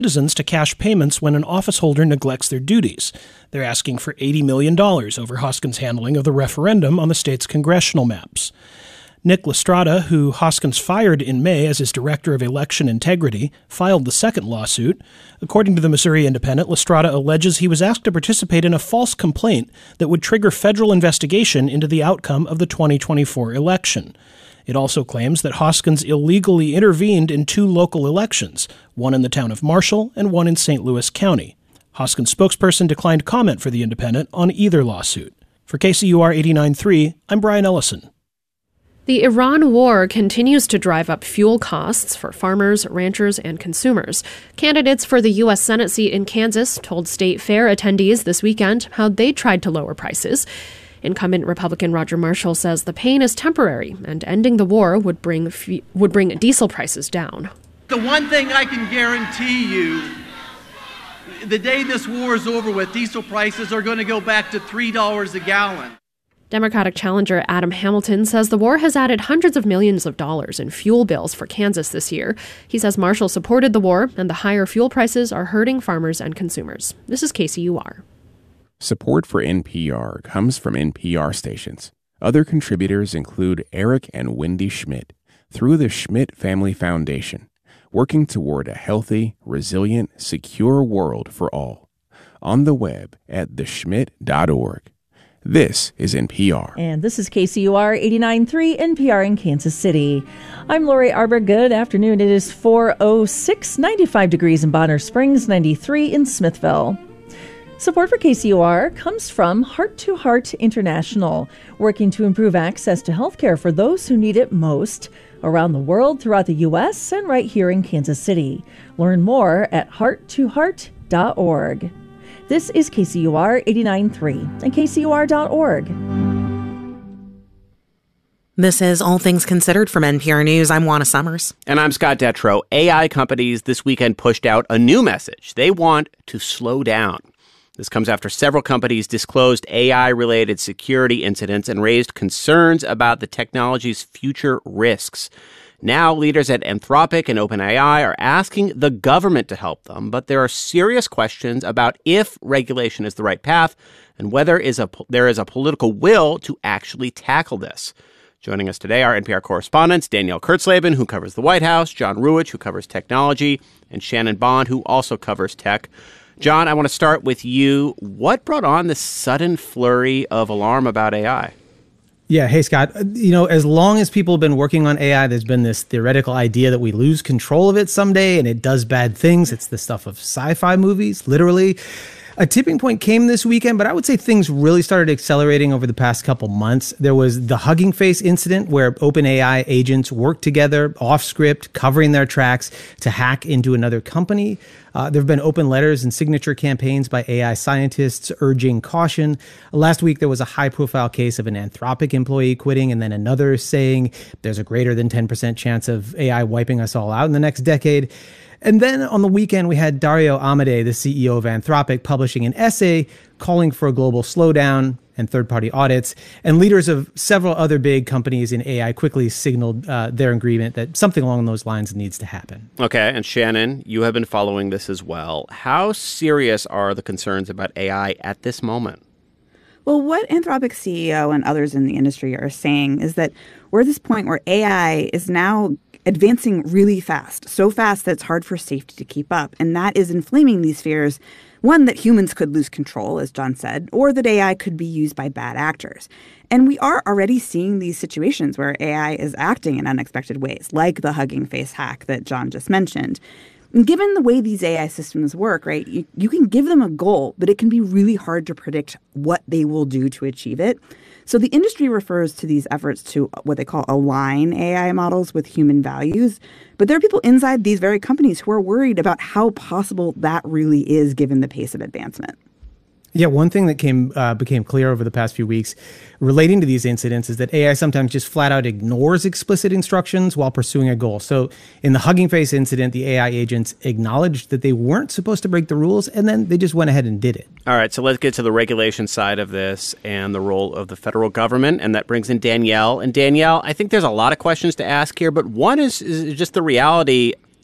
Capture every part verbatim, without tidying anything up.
citizens to cash payments when an office holder neglects their duties. They're asking for eighty million dollars over Hoskins' handling of the referendum on the state's congressional maps. Nick Lestrada, who Hoskins fired in May as his director of election integrity, filed the second lawsuit. According to the Missouri Independent, Lestrada alleges he was asked to participate in a false complaint that would trigger federal investigation into the outcome of the twenty twenty-four election. It also claims that Hoskins illegally intervened in two local elections, one in the town of Marshall and one in Saint Louis County. Hoskins' spokesperson declined comment for the Independent on either lawsuit. For K C U R eighty-nine point three, I'm Brian Ellison. The Iran war continues to drive up fuel costs for farmers, ranchers, and consumers. Candidates for the U S Senate seat in Kansas told state fair attendees this weekend how they tried to lower prices. Incumbent Republican Roger Marshall says the pain is temporary and ending the war would bring f- would bring diesel prices down. The one thing I can guarantee you, the day this war is over with, diesel prices are going to go back to three dollars a gallon. Democratic challenger Adam Hamilton says the war has added hundreds of millions of dollars in fuel bills for Kansas this year. He says Marshall supported the war and the higher fuel prices are hurting farmers and consumers. This is K C U R. Support for N P R comes from N P R stations. Other contributors include Eric and Wendy Schmidt through the Schmidt Family Foundation, working toward a healthy, resilient, secure world for all. On the web at the schmidt dot org. This is N P R. And this is K C U R eighty-nine point three N P R in Kansas City. I'm Lori Arbor. Good afternoon. It is four oh six, ninety-five degrees in Bonner Springs, ninety-three in Smithville. Support for K C U R comes from Heart to Heart International, working to improve access to health care for those who need it most around the world, throughout the U S, and right here in Kansas City. Learn more at heart to heart dot org. This is K C U R eighty-nine point three and K C U R dot org. This is All Things Considered from N P R News. I'm Juana Summers. And I'm Scott Detrow. A I companies this weekend pushed out a new message. They want to slow down. This comes after several companies disclosed A I-related security incidents and raised concerns about the technology's future risks. Now, leaders at Anthropic and OpenAI are asking the government to help them, but there are serious questions about if regulation is the right path and whether is a, there is a political will to actually tackle this. Joining us today are N P R correspondents Danielle Kurtzleben, who covers the White House, John Ruwitch, who covers technology, and Shannon Bond, who also covers tech. John, I want to start with you. What brought on this sudden flurry of alarm about A I? Yeah. Hey, Scott, you know, as long as people have been working on A I, there's been this theoretical idea that we lose control of it someday and it does bad things. It's the stuff of sci-fi movies, literally. A tipping point came this weekend, but I would say things really started accelerating over the past couple months. There was the Hugging Face incident where OpenAI agents worked together off script, covering their tracks to hack into another company. Uh, there have been open letters and signature campaigns by A I scientists urging caution. Last week, there was a high-profile case of an Anthropic employee quitting and then another saying there's a greater than ten percent chance of A I wiping us all out in the next decade. And then on the weekend, we had Dario Amodei, the C E O of Anthropic, publishing an essay calling for a global slowdown and third-party audits. And leaders of several other big companies in A I quickly signaled uh, their agreement that something along those lines needs to happen. Okay, and Shannon, you have been following this as well. How serious are the concerns about A I at this moment? Well, what Anthropic C E O and others in the industry are saying is that we're at this point where A I is now advancing really fast, so fast that it's hard for safety to keep up. And that is inflaming these fears, one, that humans could lose control, as John said, or that A I could be used by bad actors. And we are already seeing these situations where A I is acting in unexpected ways, like the Hugging Face hack that John just mentioned. And given the way these A I systems work, right, you, you can give them a goal, but it can be really hard to predict what they will do to achieve it. So the industry refers to these efforts to what they call align A I models with human values. But there are people inside these very companies who are worried about how possible that really is given the pace of advancement. Yeah, one thing that came uh, became clear over the past few weeks relating to these incidents is that A I sometimes just flat out ignores explicit instructions while pursuing a goal. So in the Hugging Face incident, the A I agents acknowledged that they weren't supposed to break the rules, and then they just went ahead and did it. All right, so let's get to the regulation side of this and the role of the federal government, and that brings in Danielle. And Danielle, I think there's a lot of questions to ask here, but one is, is just the reality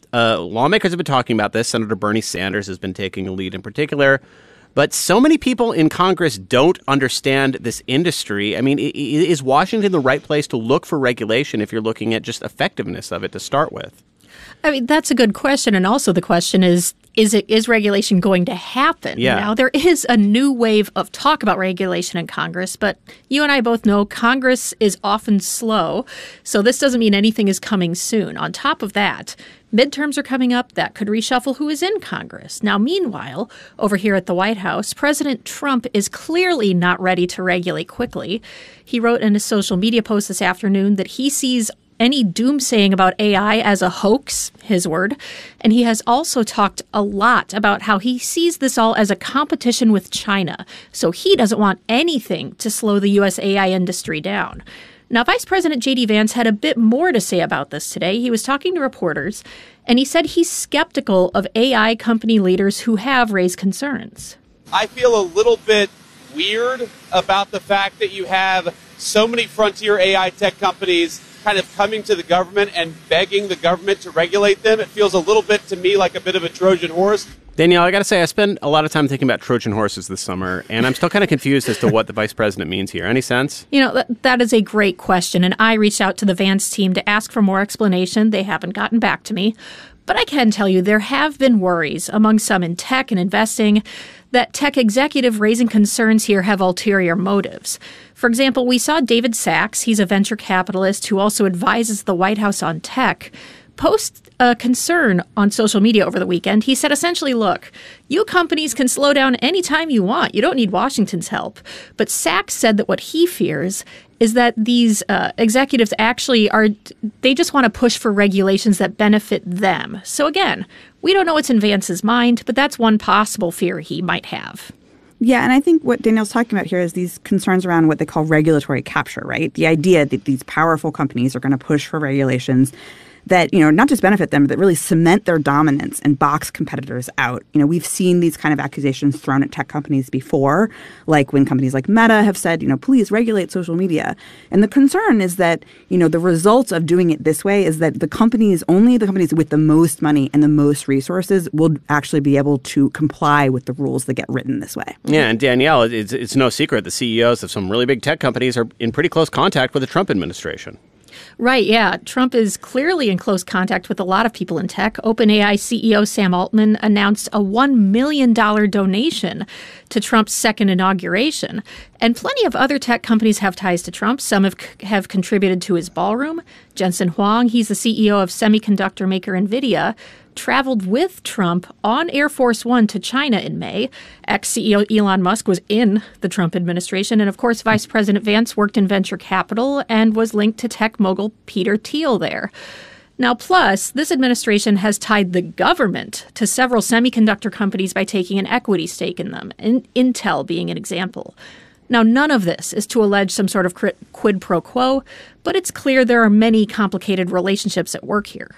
Uh, lawmakers have been talking about this. Senator Bernie Sanders has been taking a lead in particular. But so many people in Congress don't understand this industry. I mean, is Washington the right place to look for regulation if you're looking at just effectiveness of it to start with? I mean, that's a good question. And also the question is, is it is regulation going to happen? Yeah. Now, there is a new wave of talk about regulation in Congress, but you and I both know Congress is often slow. So this doesn't mean anything is coming soon. On top of that, midterms are coming up. That could reshuffle who is in Congress. Now, meanwhile, over here at the White House, President Trump is clearly not ready to regulate quickly. He wrote in a social media post this afternoon that he sees any doomsaying about A I as a hoax, his word. And he has also talked a lot about how he sees this all as a competition with China. So he doesn't want anything to slow the U S A I industry down. Now, Vice President J D Vance had a bit more to say about this today. He was talking to reporters, and he said he's skeptical of A I company leaders who have raised concerns. I feel a little bit weird about the fact that you have so many frontier A I tech companies kind of coming to the government and begging the government to regulate them. It feels a little bit to me like a bit of a Trojan horse. Danielle, I got to say, I spent a lot of time thinking about Trojan horses this summer, and I'm still kind of confused as to what the vice president means here. Any sense? You know, that, that is a great question, and I reached out to the Vance team to ask for more explanation. They haven't gotten back to me. But I can tell you there have been worries among some in tech and investing that tech executive raising concerns here have ulterior motives. For example, we saw David Sachs, he's a venture capitalist who also advises the White House on tech, post a concern on social media over the weekend. He said essentially, look, you companies can slow down anytime you want. You don't need Washington's help. But Sachs said that what he fears is that these uh, executives actually are, they just want to push for regulations that benefit them. So again, we don't know what's in Vance's mind, but that's one possible fear he might have. Yeah, and I think what Danielle's talking about here is these concerns around what they call regulatory capture, right? The idea that these powerful companies are going to push for regulations that, you know, not just benefit them, but that really cement their dominance and box competitors out. You know, we've seen these kind of accusations thrown at tech companies before, like when companies like Meta have said, you know, please regulate social media. And the concern is that, you know, the result of doing it this way is that the companies, only the companies with the most money and the most resources will actually be able to comply with the rules that get written this way. Yeah, and Danielle, it's, it's no secret the C E Os of some really big tech companies are in pretty close contact with the Trump administration. Right, yeah. Trump is clearly in close contact with a lot of people in tech. OpenAI C E O Sam Altman announced a one million dollars donation to Trump's second inauguration. And plenty of other tech companies have ties to Trump. Some have have contributed to his ballroom. Jensen Huang, he's the C E O of semiconductor maker NVIDIA, traveled with Trump on Air Force One to China in May. Ex-C E O Elon Musk was in the Trump administration. And of course, Vice President Vance worked in venture capital and was linked to tech mogul Peter Thiel there. Now, plus, this administration has tied the government to several semiconductor companies by taking an equity stake in them, in Intel being an example. Now, none of this is to allege some sort of quid pro quo, but it's clear there are many complicated relationships at work here.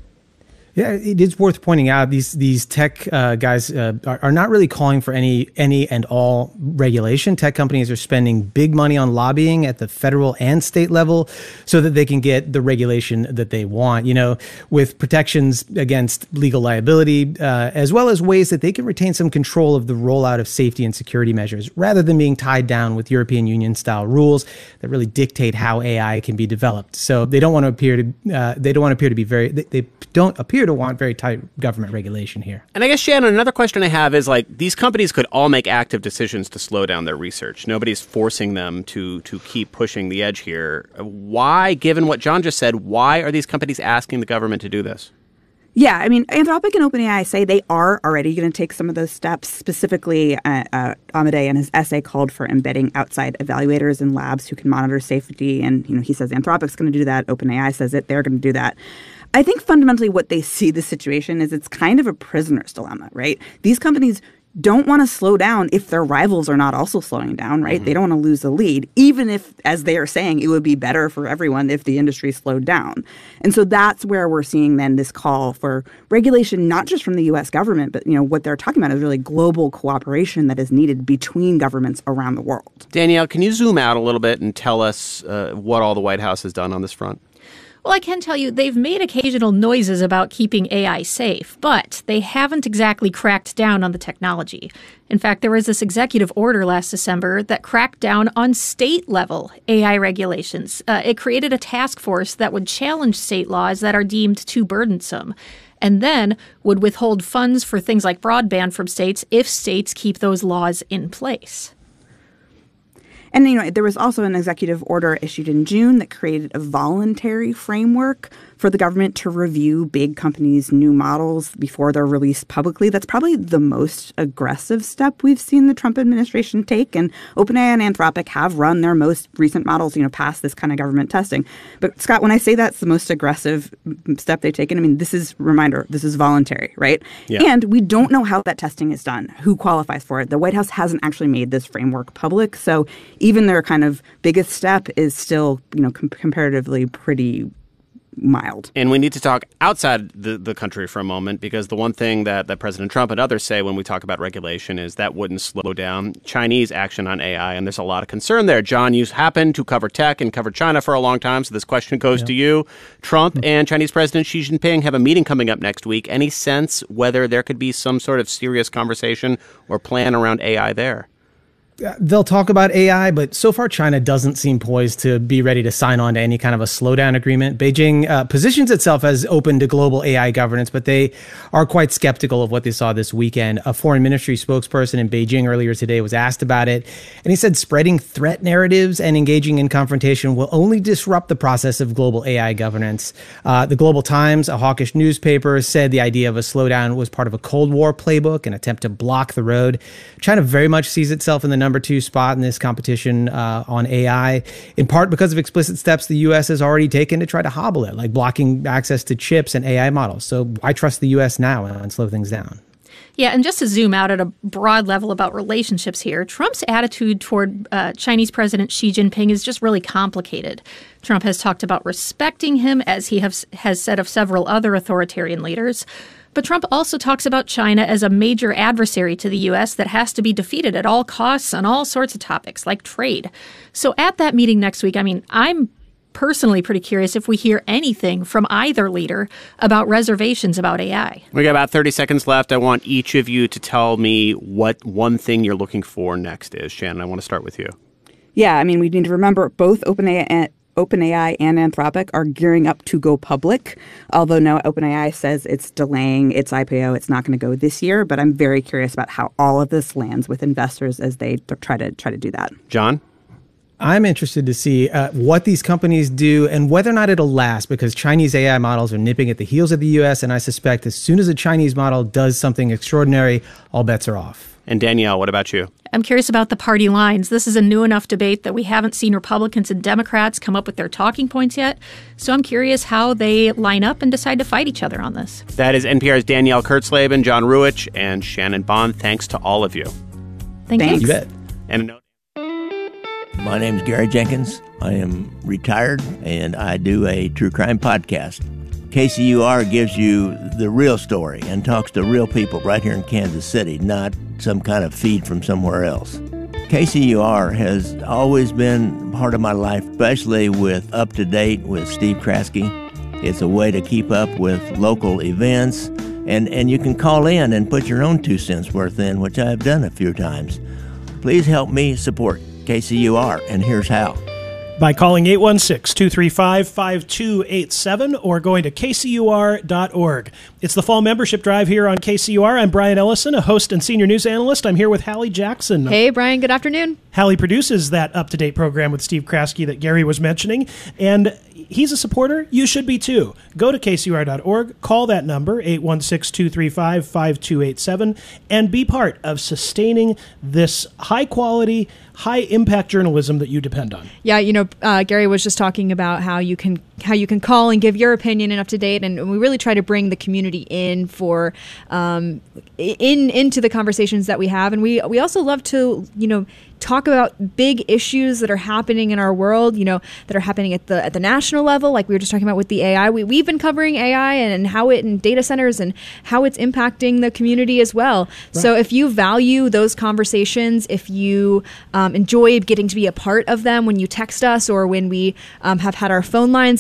Yeah, it is worth pointing out these these tech uh, guys uh, are, are not really calling for any any and all regulation. Tech companies are spending big money on lobbying at the federal and state level so that they can get the regulation that they want, you know, with protections against legal liability, uh, as well as ways that they can retain some control of the rollout of safety and security measures rather than being tied down with European Union style rules that really dictate how A I can be developed. So they don't want to appear to uh, they don't want to appear to be very they, they don't appear to want very tight government regulation here. And I guess, Shannon, another question I have is, like, these companies could all make active decisions to slow down their research. Nobody's forcing them to to keep pushing the edge here. Why, given what John just said, why are these companies asking the government to do this? Yeah, I mean, Anthropic and OpenAI say they are already going to take some of those steps. Specifically, uh, uh, Amade in his essay called for embedding outside evaluators in labs who can monitor safety. And, you know, he says Anthropic's going to do that. OpenAI says it. They're going to do that. I think fundamentally what they see the situation is it's kind of a prisoner's dilemma, right? These companies don't want to slow down if their rivals are not also slowing down, right? Mm-hmm. They don't want to lose the lead, even if, as they are saying, it would be better for everyone if the industry slowed down. And so that's where we're seeing then this call for regulation, not just from the U S government, but, you know, what they're talking about is really global cooperation that is needed between governments around the world. Danielle, can you zoom out a little bit and tell us uh, what all the White House has done on this front? Well, I can tell you they've made occasional noises about keeping A I safe, but they haven't exactly cracked down on the technology. In fact, there was this executive order last December that cracked down on state-level A I regulations. Uh, it created a task force that would challenge state laws that are deemed too burdensome, and then would withhold funds for things like broadband from states if states keep those laws in place. And, you know, there was also an executive order issued in June that created a voluntary framework for the government to review big companies' new models before they're released publicly. That's probably the most aggressive step we've seen the Trump administration take. And OpenAI and Anthropic have run their most recent models, you know, past this kind of government testing. But, Scott, when I say that's the most aggressive step they've taken, I mean, this is, reminder, this is voluntary, right? Yeah. And we don't know how that testing is done, who qualifies for it. The White House hasn't actually made this framework public. So even their kind of biggest step is still, you know, com- comparatively pretty mild. And we need to talk outside the, the country for a moment, because the one thing that, that President Trump and others say when we talk about regulation is that wouldn't slow down Chinese action on A I. And there's a lot of concern there. John, you happen to cover tech and cover China for a long time, so this question goes yeah. to you. Trump mm-hmm. and Chinese President Xi Jinping have a meeting coming up next week. Any sense whether there could be some sort of serious conversation or plan around A I there? They'll talk about A I, but so far China doesn't seem poised to be ready to sign on to any kind of a slowdown agreement. Beijing uh, positions itself as open to global A I governance, but they are quite skeptical of what they saw this weekend. A foreign ministry spokesperson in Beijing earlier today was asked about it, and he said spreading threat narratives and engaging in confrontation will only disrupt the process of global A I governance. Uh, the Global Times, a hawkish newspaper, said the idea of a slowdown was part of a Cold War playbook, an attempt to block the road. China very much sees itself in the number two spot in this competition uh, on A I, in part because of explicit steps the U S has already taken to try to hobble it, like blocking access to chips and A I models. So why trust the U S now and slow things down? Yeah, and just to zoom out at a broad level about relationships here, Trump's attitude toward uh, Chinese President Xi Jinping is just really complicated. Trump has talked about respecting him, as he have, has said of several other authoritarian leaders. But Trump also talks about China as a major adversary to the U S that has to be defeated at all costs on all sorts of topics, like trade. So at that meeting next week, I mean, I'm personally pretty curious if we hear anything from either leader about reservations about A I. We got about thirty seconds left. I want each of you to tell me what one thing you're looking for next is. Shannon, I want to start with you. Yeah, I mean, we need to remember both OpenAI and OpenAI and Anthropic are gearing up to go public, although now OpenAI says it's delaying its I P O. It's not going to go this year, but I'm very curious about how all of this lands with investors as they try to try to do that. John? I'm interested to see uh, what these companies do and whether or not it'll last, because Chinese A I models are nipping at the heels of the U S, and I suspect as soon as a Chinese model does something extraordinary, all bets are off. And Danielle, what about you? I'm curious about the party lines. This is a new enough debate that we haven't seen Republicans and Democrats come up with their talking points yet. So I'm curious how they line up and decide to fight each other on this. That is N P R's Danielle Kurtzleben, John Ruwitch, and Shannon Bond. Thanks to all of you. Thank Thanks. you. You bet. And a note. My name is Gary Jenkins. I am retired, and I do a true crime podcast. K C U R gives you the real story and talks to real people right here in Kansas City, not some kind of feed from somewhere else. K C U R has always been part of my life, especially with Up to Date with Steve Kraske. It's a way to keep up with local events, and, and you can call in and put your own two cents worth in, which I've done a few times. Please help me support K C U R, and here's how. By calling eight one six, two three five, five two eight seven or going to K C U R dot org. It's the fall membership drive here on K C U R. I'm Brian Ellison, a host and senior news analyst. I'm here with Hallie Jackson. Hey, Brian. Good afternoon. Hallie produces that up-to-date program with Steve Kraske that Gary was mentioning, and he's a supporter. You should be, too. Go to K C U R dot org, call that number, eight one six, two three five, five two eight seven, and be part of sustaining this high-quality, high-impact journalism that you depend on. Yeah, you know, uh, Gary was just talking about how you can how you can call and give your opinion and up to date, and we really try to bring the community in for um, in into the conversations that we have, and we we also love to you know talk about big issues that are happening in our world, you know, that are happening at the at the national level, like we were just talking about with the A I. We, we've been covering A I and, and how it in data centers and how it's impacting the community as well. Right. So if you value those conversations, if you um, enjoy getting to be a part of them when you text us or when we um, have had our phone lines,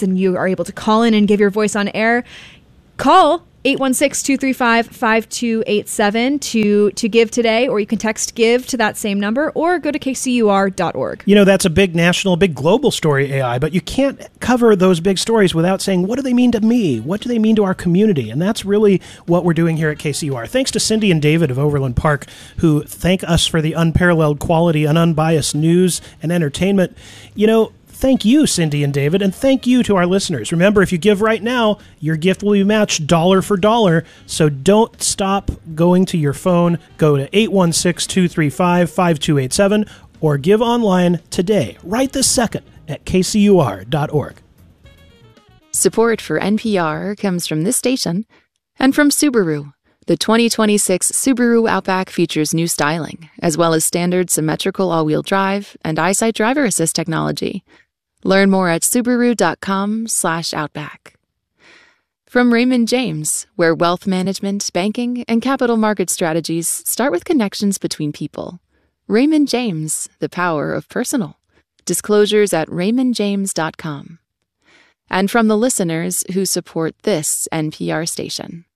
and you are able to call in and give your voice on air, call eight one six, two three five, five two eight seven to to give today, or you can text give to that same number, or go to K C U R dot org. You know, that's a big national, big global story, A I, but you can't cover those big stories without saying, what do they mean to me? What do they mean to our community? And that's really what we're doing here at K C U R. Thanks to Cindy and David of Overland Park, who thank us for the unparalleled quality and unbiased news and entertainment. You know, thank you, Cindy and David, and thank you to our listeners. Remember, if you give right now, your gift will be matched dollar for dollar, so don't stop going to your phone. Go to eight one six, two three five, five two eight seven or give online today, right this second, at K C U R dot org. Support for N P R comes from this station and from Subaru. The twenty twenty-six Subaru Outback features new styling, as well as standard symmetrical all-wheel drive and EyeSight driver assist technology. Learn more at Subaru.com slash Outback. From Raymond James, where wealth management, banking, and capital market strategies start with connections between people. Raymond James, the power of personal. Disclosures at raymond james dot com. And from the listeners who support this N P R station.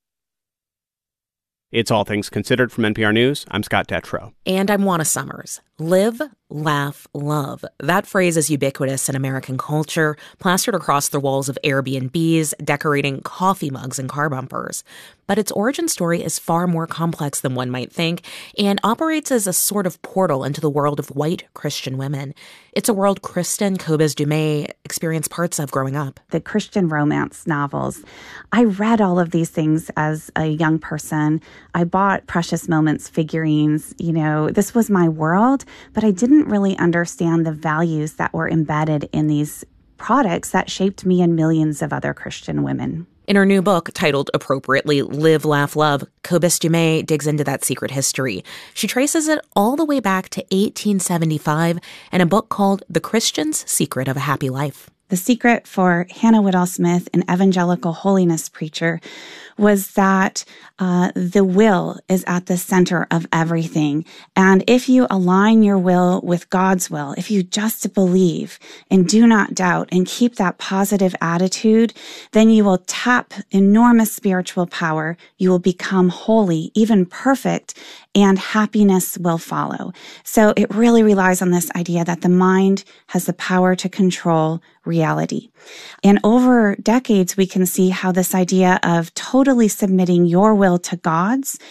It's All Things Considered from N P R News. I'm Scott Detrow. And I'm Juana Summers. Live, laugh, love. That phrase is ubiquitous in American culture, plastered across the walls of Airbnbs, decorating coffee mugs and car bumpers. But its origin story is far more complex than one might think and operates as a sort of portal into the world of white Christian women. It's a world Kristen Kobes-Du-Mez experienced parts of growing up. The Christian romance novels. I read all of these things as a young person. I bought Precious Moments figurines. You know, this was my world, but I didn't really understand the values that were embedded in these products that shaped me and millions of other Christian women. In her new book, titled appropriately Live, Laugh, Love, Kobes-Du-Mez digs into that secret history. She traces it all the way back to eighteen seventy-five in a book called The Christian's Secret of a Happy Life. The secret for Hannah Whitall Smith, an evangelical holiness preacher, was that uh, the will is at the center of everything. And if you align your will with God's will, if you just believe and do not doubt and keep that positive attitude, then you will tap enormous spiritual power. You will become holy, even perfect, and happiness will follow. So it really relies on this idea that the mind has the power to control reality. And over decades, we can see how this idea of totally submitting your will to God's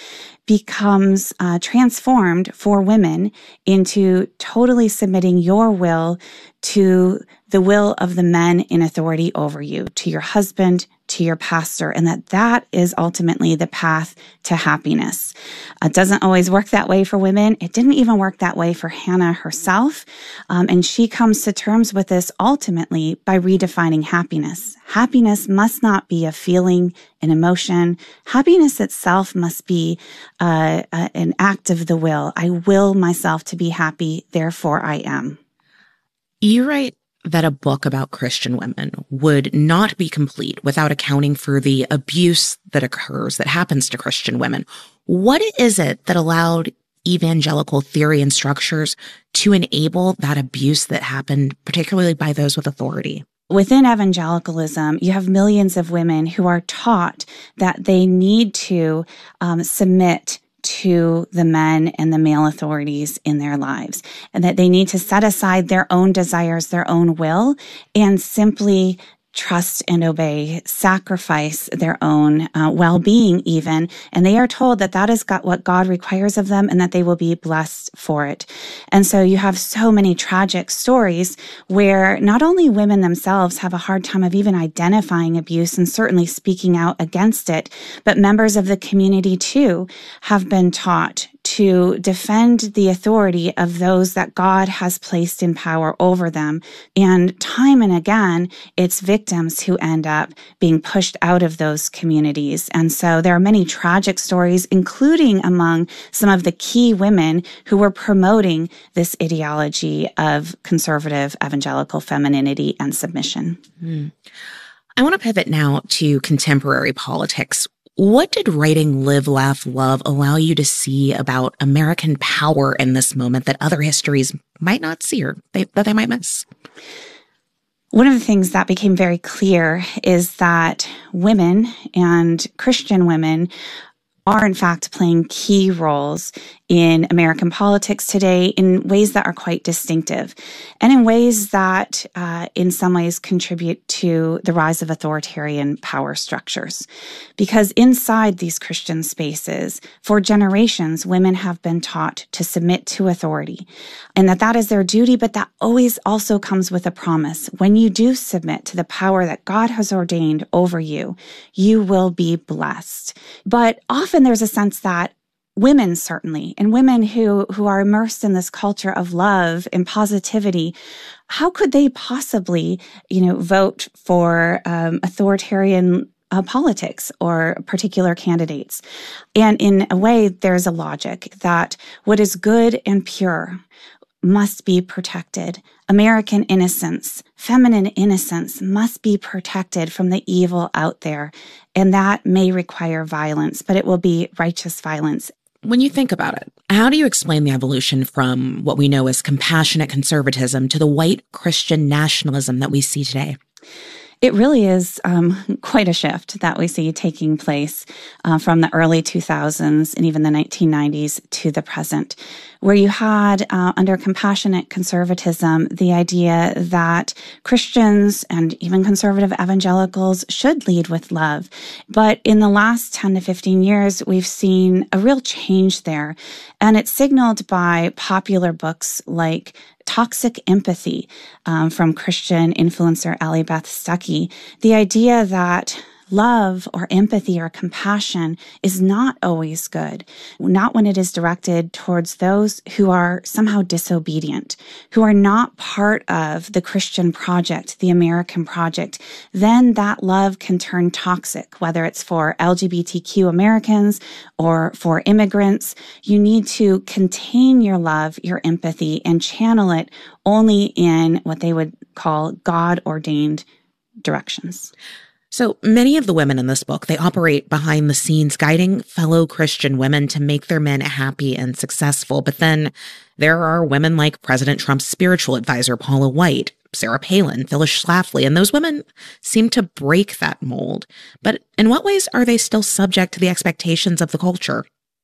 becomes uh, transformed for women into totally submitting your will to the will of the men in authority over you, to your husband, to your pastor, and that that is ultimately the path to happiness. It doesn't always work that way for women. It didn't even work that way for Hannah herself. Um, and she comes to terms with this ultimately by redefining happiness. Happiness must not be a feeling, an emotion. Happiness itself must be uh, uh, an act of the will. I will myself to be happy, therefore I am. You write that a book about Christian women would not be complete without accounting for the abuse that occurs, that happens to Christian women. What is it that allowed evangelical theory and structures to enable that abuse that happened, particularly by those with authority? Within evangelicalism, you have millions of women who are taught that they need to um, submit to the men and the male authorities in their lives, and that they need to set aside their own desires, their own will, and simply trust and obey, sacrifice their own uh, well-being even. And they are told that that is got what God requires of them and that they will be blessed for it. And so you have so many tragic stories where not only women themselves have a hard time of even identifying abuse and certainly speaking out against it, but members of the community too have been taught to defend the authority of those that God has placed in power over them. And time and again, it's victims who end up being pushed out of those communities. And so there are many tragic stories, including among some of the key women who were promoting this ideology of conservative evangelical femininity and submission. Mm. I want to pivot now to contemporary politics. What did writing Live, Laugh, Love allow you to see about American power in this moment that other histories might not see or they, that they might miss? One of the things that became very clear is that women and Christian women are in fact playing key roles in American politics today in ways that are quite distinctive and in ways that uh, in some ways contribute to the rise of authoritarian power structures. Because inside these Christian spaces, for generations, women have been taught to submit to authority and that that is their duty, but that always also comes with a promise. When you do submit to the power that God has ordained over you, you will be blessed. But often there's a sense that women, certainly, and women who, who are immersed in this culture of love and positivity, how could they possibly, you know, vote for um, authoritarian uh, politics or particular candidates? And in a way, there's a logic that what is good and pure must be protected. American innocence, feminine innocence must be protected from the evil out there. And that may require violence, but it will be righteous violence. When you think about it, how do you explain the evolution from what we know as compassionate conservatism to the white Christian nationalism that we see today? It really is um, quite a shift that we see taking place uh, from the early two thousands and even the nineteen nineties to the present, where you had uh, under compassionate conservatism the idea that Christians and even conservative evangelicals should lead with love. But in the last ten to fifteen years, we've seen a real change there. And it's signaled by popular books like Toxic Empathy um, from Christian influencer Allie Beth Stuckey. The idea that love or empathy or compassion is not always good, not when it is directed towards those who are somehow disobedient, who are not part of the Christian project, the American project. Then that love can turn toxic, whether it's for L G B T Q Americans or for immigrants. You need to contain your love, your empathy, and channel it only in what they would call God-ordained directions. So many of the women in this book, they operate behind the scenes, guiding fellow Christian women to make their men happy and successful. But then there are women like President Trump's spiritual advisor, Paula White, Sarah Palin, Phyllis Schlafly, and those women seem to break that mold. But in what ways are they still subject to the expectations of the culture?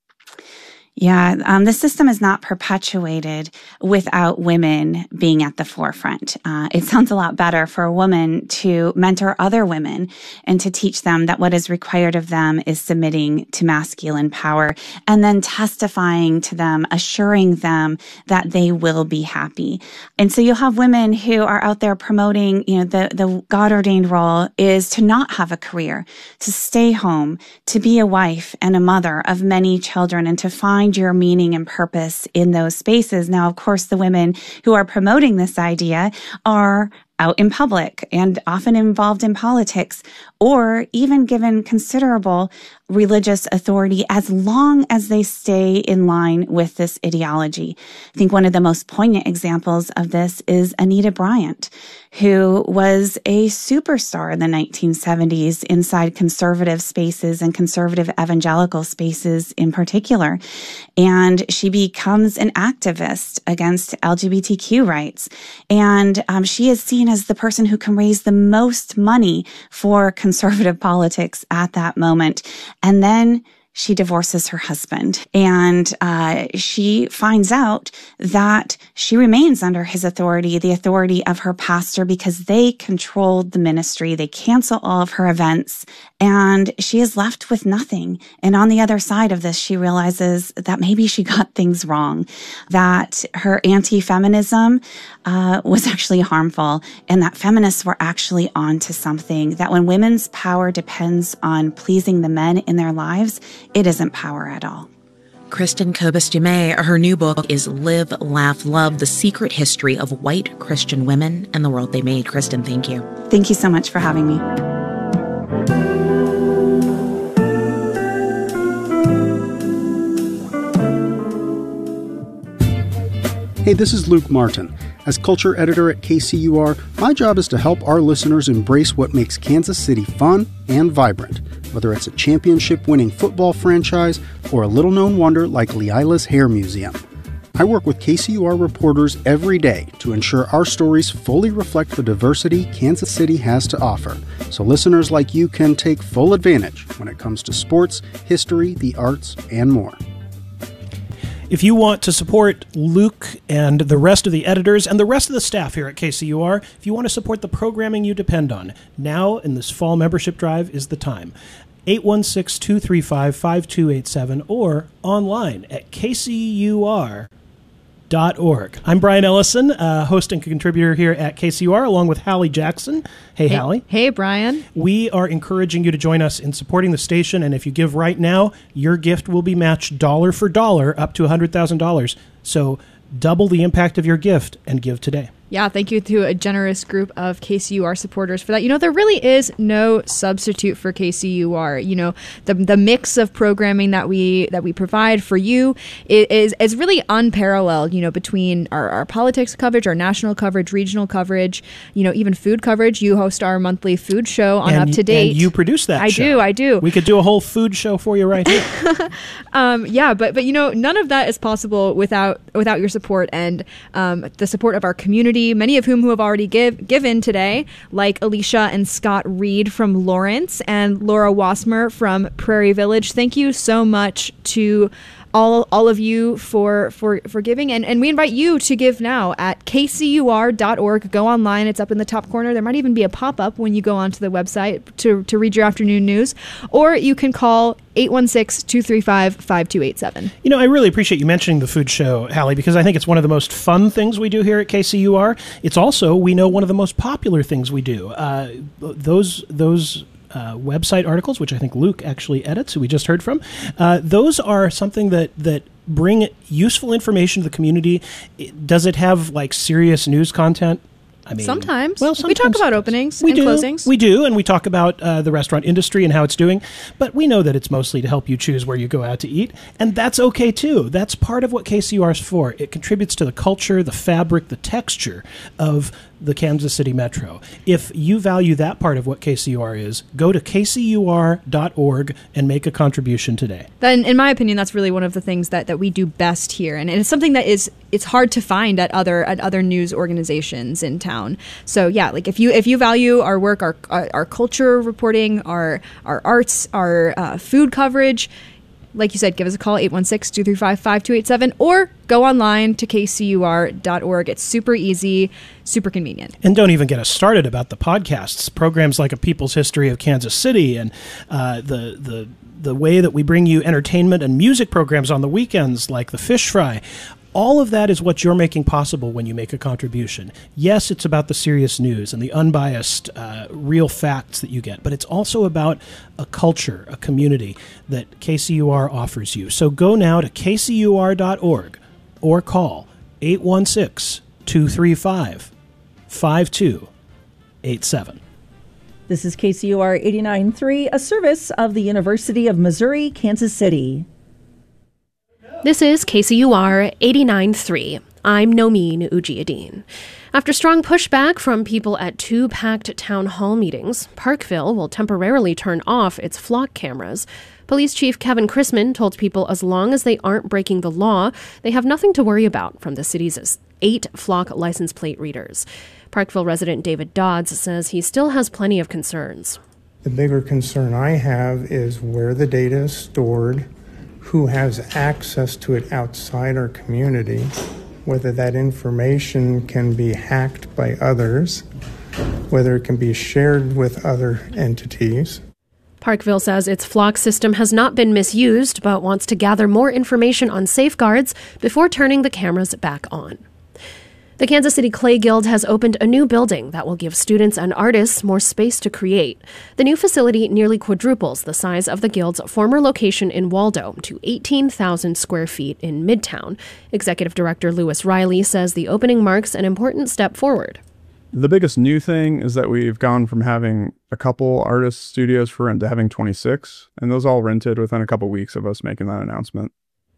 Yeah, um, the system is not perpetuated without women being at the forefront. Uh, it sounds a lot better for a woman to mentor other women and to teach them that what is required of them is submitting to masculine power and then testifying to them, assuring them that they will be happy. And so you'll have women who are out there promoting, you know, the, the God-ordained role is to not have a career, to stay home, to be a wife and a mother of many children, and to find your meaning and purpose in those spaces. Now, of course, the women who are promoting this idea are out in public and often involved in politics or even given considerable religious authority as long as they stay in line with this ideology. I think one of the most poignant examples of this is Anita Bryant, who was a superstar in the nineteen seventies inside conservative spaces and conservative evangelical spaces in particular. And she becomes an activist against L G B T Q rights. And um, she is seen as the person who can raise the most money for conservative politics at that moment. And then she divorces her husband, and uh, she finds out that she remains under his authority, the authority of her pastor, because they controlled the ministry. They cancel all of her events, and she is left with nothing. And on the other side of this, she realizes that maybe she got things wrong, that her anti-feminism uh, was actually harmful, and that feminists were actually onto something, that when women's power depends on pleasing the men in their lives, it isn't power at all. Kristen Kobus-Dumais, her new book is Live, Laugh, Love, The Secret History of White Christian Women and the World They Made. Kristen, thank you. Thank you so much for having me. Hey, this is Luke Martin. As culture editor at K C U R, my job is to help our listeners embrace what makes Kansas City fun and vibrant, whether it's a championship-winning football franchise or a little-known wonder like Leila's Hair Museum. I work with K C U R reporters every day to ensure our stories fully reflect the diversity Kansas City has to offer, so listeners like you can take full advantage when it comes to sports, history, the arts, and more. If you want to support Luke and the rest of the editors and the rest of the staff here at K C U R, if you want to support the programming you depend on, now in this fall membership drive is the time. eight one six, two three five, five two eight seven or online at k c u r dot org. I'm Brian Ellison, uh, host and contributor here at K C U R, along with Hallie Jackson. Hey, hey, Hallie. Hey, Brian. We are encouraging you to join us in supporting the station, and if you give right now, your gift will be matched dollar for dollar up to one hundred thousand dollars. So double the impact of your gift and give today. Yeah, thank you to a generous group of K C U R supporters for that. You know, there really is no substitute for K C U R. You know, the the mix of programming that we that we provide for you is is really unparalleled, you know, between our, our politics coverage, our national coverage, regional coverage, you know, even food coverage. You host our monthly food show on and, Up to Date. And you produce that I show. do, I do. We could do a whole food show for you right here. um, yeah, but but you know, none of that is possible without without your support and um, the support of our community, many of whom who have already give, given today, like Alicia and Scott Reed from Lawrence and Laura Wasmer from Prairie Village. Thank you so much to all all of you for for for giving, and and we invite you to give now at k c u r dot org. Go online, it's up in the top corner. There might even be a pop-up when you go onto the website to to read your afternoon news, or you can call eight one six, two three five, five two eight seven. You know, I really appreciate you mentioning the food show, Hallie, because I think it's one of the most fun things we do here at K C U R. It's also, we know, one of the most popular things we do. Uh, those those uh, website articles, which I think Luke actually edits, who we just heard from, uh, those are something that that bring useful information to the community. Does it have like serious news content? I mean, sometimes. Well, sometimes we talk about openings we and do, closings. We do, and we talk about uh, the restaurant industry and how it's doing. But we know that it's mostly to help you choose where you go out to eat, and that's okay too. That's part of what K C U R is for. It contributes to the culture, the fabric, the texture of the Kansas City Metro. If you value that part of what K C U R is, go to k c u r dot org and make a contribution today. Then, in my opinion, that's really one of the things that, that we do best here, and it's something that is it's hard to find at other at other news organizations in town. So yeah, like if you if you value our work, our our, our culture reporting, our our arts, our uh, food coverage, like you said, give us a call, eight one six, two three five, five two eight seven, or go online to k c u r dot org. It's super easy, super convenient. And don't even get us started about the podcasts. Programs like A People's History of Kansas City and uh, the the the way that we bring you entertainment and music programs on the weekends like The Fish Fry. All of that is what you're making possible when you make a contribution. Yes, it's about the serious news and the unbiased, uh, real facts that you get, but it's also about a culture, a community that K C U R offers you. So go now to k c u r dot org or call eight one six, two three five, five two eight seven. This is K C U R eighty-nine point three, a service of the University of Missouri, Kansas City. This is K C U R eighty-nine point three. I'm Nomeen Ujiyedin. After strong pushback from people at two packed town hall meetings, Parkville will temporarily turn off its flock cameras. Police Chief Kevin Chrisman told people as long as they aren't breaking the law, they have nothing to worry about from the city's eight flock license plate readers. Parkville resident David Dodds says he still has plenty of concerns. The bigger concern I have is where the data is stored, who has access to it outside our community, whether that information can be hacked by others, whether it can be shared with other entities. Parkville says its flock system has not been misused, but wants to gather more information on safeguards before turning the cameras back on. The Kansas City Clay Guild has opened a new building that will give students and artists more space to create. The new facility nearly quadruples the size of the Guild's former location in Waldo to eighteen thousand square feet in Midtown. Executive Director Lewis Riley says the opening marks an important step forward. The biggest new thing is that we've gone from having a couple artist studios for rent to having twenty-six, and those all rented within a couple weeks of us making that announcement.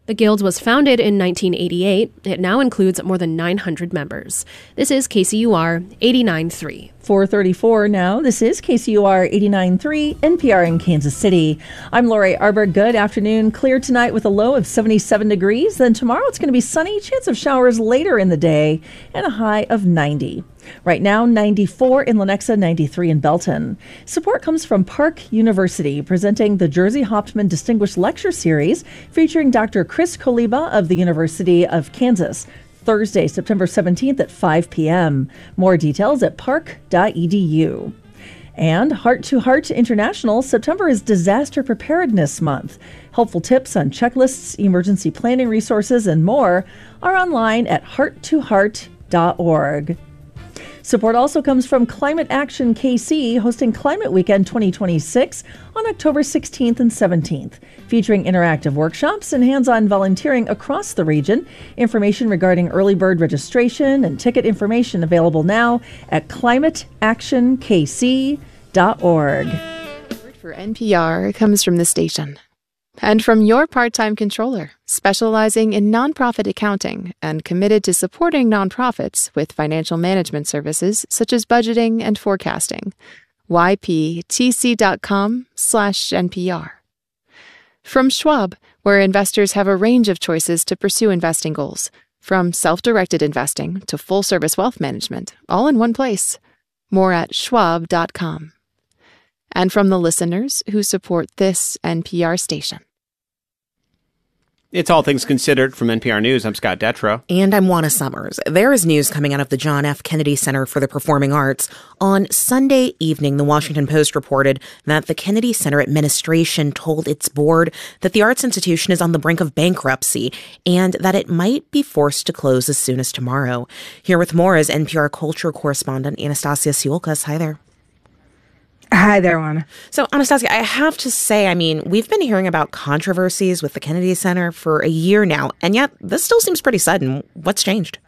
The Guild was founded in nineteen eighty-eight. It now includes more than nine hundred members. This is K C U R eighty-nine point three. four thirty-four now. This is K C U R eighty-nine point three, N P R in Kansas City. I'm Lori Arbor. Good afternoon. Clear tonight with a low of seventy-seven degrees. Then tomorrow it's going to be sunny, chance of showers later in the day, and a high of ninety. Right now, ninety-four in Lenexa, ninety-three in Belton. Support comes from Park University, presenting the Jersey Hauptman Distinguished Lecture Series, featuring Doctor Chris Koliba of the University of Kansas. Thursday, September seventeenth at five p.m. More details at park dot e d u. And Heart to Heart International, September is Disaster Preparedness Month. Helpful tips on checklists, emergency planning resources, and more are online at heart to heart dot org. Support also comes from Climate Action K C, hosting Climate Weekend twenty twenty-six on October sixteenth and seventeenth, featuring interactive workshops and hands-on volunteering across the region. Information regarding early bird registration and ticket information available now at climate action k c dot org. Support for N P R comes from the station. And from your part-time controller, specializing in nonprofit accounting and committed to supporting nonprofits with financial management services such as budgeting and forecasting. y p t c dot com slash N P R. From Schwab, where investors have a range of choices to pursue investing goals, from self-directed investing to full-service wealth management, all in one place. More at schwab dot com. And from the listeners who support this N P R station. It's All Things Considered from N P R News. I'm Scott Detrow. And I'm Juana Summers. There is news coming out of the John F. Kennedy Center for the Performing Arts. On Sunday evening, the Washington Post reported that the Kennedy Center administration told its board that the arts institution is on the brink of bankruptcy and that it might be forced to close as soon as tomorrow. Here with more is N P R culture correspondent Anastasia Siolkas. Hi there. Hi there, Juana. So, Anastasia, I have to say, I mean, we've been hearing about controversies with the Kennedy Center for a year now, and yet this still seems pretty sudden. What's changed?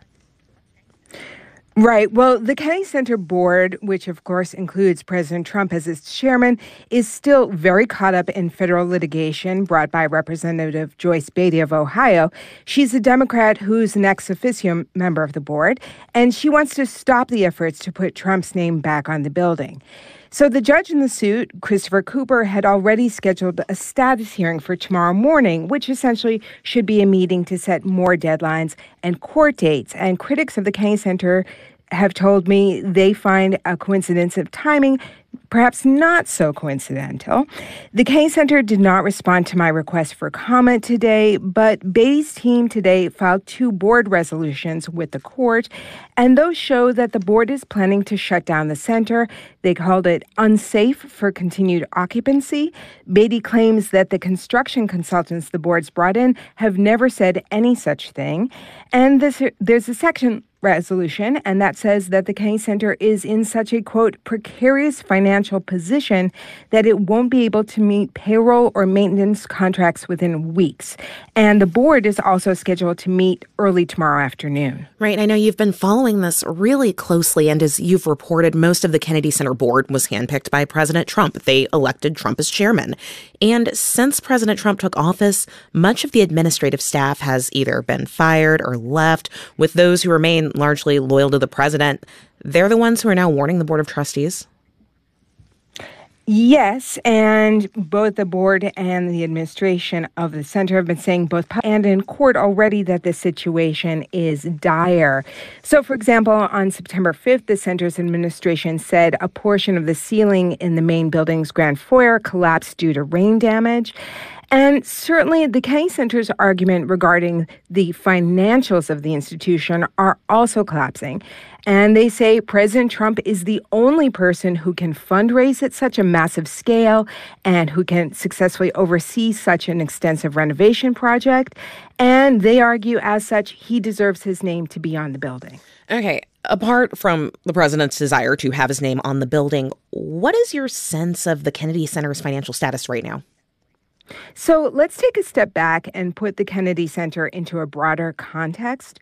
Right. Well, the Kennedy Center board, which of course includes President Trump as its chairman, is still very caught up in federal litigation brought by Representative Joyce Beatty of Ohio. She's a Democrat who's an ex officio member of the board, and she wants to stop the efforts to put Trump's name back on the building. So the judge in the suit, Christopher Cooper, had already scheduled a status hearing for tomorrow morning, which essentially should be a meeting to set more deadlines and court dates. And critics of the Kennedy Center have told me they find a coincidence of timing perhaps not so coincidental. The Kennedy Center did not respond to my request for comment today, but Beatty's team today filed two board resolutions with the court, and those show that the board is planning to shut down the center. They called it unsafe for continued occupancy. Beatty claims that the construction consultants the board's brought in have never said any such thing. And this, there's a section resolution, and that says that the Kennedy Center is in such a, quote, precarious financial position that it won't be able to meet payroll or maintenance contracts within weeks. And the board is also scheduled to meet early tomorrow afternoon. Right. I know you've been following this really closely, and as you've reported, most of the Kennedy Center board was handpicked by President Trump. They elected Trump as chairman. And since President Trump took office, much of the administrative staff has either been fired or left, with those who remain largely loyal to the president. They're the ones who are now warning the Board of Trustees. Yes, and both the board and the administration of the center have been saying both and in court already that the situation is dire. So, for example, on September fifth, the center's administration said a portion of the ceiling in the main building's grand foyer collapsed due to rain damage. And certainly the Kennedy Center's argument regarding the financials of the institution are also collapsing. And they say President Trump is the only person who can fundraise at such a massive scale and who can successfully oversee such an extensive renovation project. And they argue, as such, he deserves his name to be on the building. Okay. Apart from the president's desire to have his name on the building, what is your sense of the Kennedy Center's financial status right now? So let's take a step back and put the Kennedy Center into a broader context.